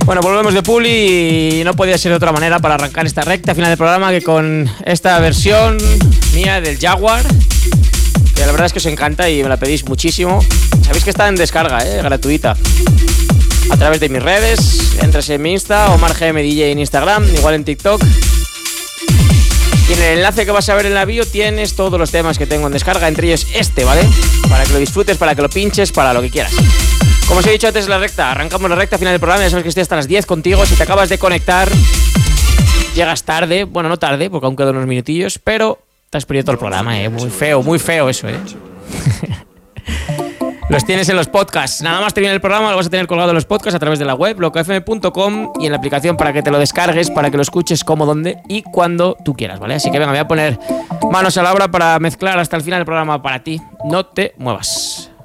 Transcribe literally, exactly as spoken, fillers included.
Bueno, volvemos de Publi y no podía ser de otra manera para arrancar esta recta final del programa que con esta versión mía del Jaguar, que la verdad es que os encanta y me la pedís muchísimo. Sabéis que está en descarga, eh, gratuita, a través de mis redes. Entras en mi Insta, Omar G M D J en Instagram, igual en TikTok. Y en el enlace que vas a ver en la bio tienes todos los temas que tengo en descarga, entre ellos este, ¿vale? Para que lo disfrutes, para que lo pinches, para lo que quieras. Como os he dicho antes de la recta, arrancamos la recta final del programa. Ya sabes que estoy hasta las diez contigo. Si te acabas de conectar, llegas tarde. Bueno, no tarde, porque aún quedan unos minutillos, pero te has perdido todo el programa, ¿eh? Muy feo, muy feo eso, ¿eh? Los tienes en los podcasts. Nada más termina el programa, lo vas a tener colgado en los podcasts a través de la web, loco f m punto com, y en la aplicación para que te lo descargues, para que lo escuches como, donde y cuando tú quieras, ¿vale? Así que venga, me voy a poner manos a la obra para mezclar hasta el final del programa para ti. No te muevas.